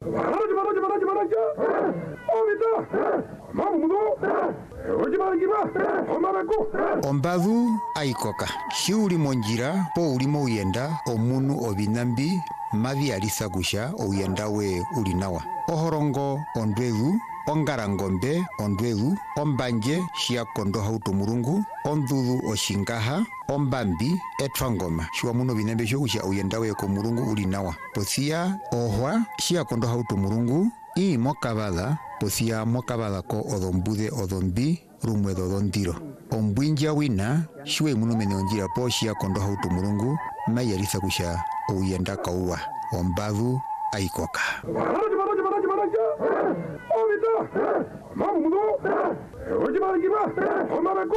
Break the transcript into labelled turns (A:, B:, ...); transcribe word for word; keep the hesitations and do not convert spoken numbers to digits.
A: 말하지 말하지 말하지 말하지. 어미다. 마무도. 오지 말기마. 엄마라고.
B: Ombadu aikoka. Shiuri monjira po ulimo uyenda omunu obinambi mavi alisagusha uyenda we ulinawa. Ohorongo ondwedu. Ongarangombe ondwedu. Ombanje shia kondo hauto murungu. Ondudu oshingaha. Ombambi etwangoma. Shua muno binambi shogusha uyenda we ko murungu ulinawa. Posia ohwa shia kondo hauto murungu. I mokabada. Posia mokabada ko odombude odombi. Rumwe dodondiro. Ombwinja wina shwe muno menonjira po shia kondo hauto murungu. Mayarisa kusha uyenda kauwa. Ombadu aikoka.
A: 말하지 말하지 말하지 말하지. 어미다. 마무도. 오지 말기마. 엄마라고.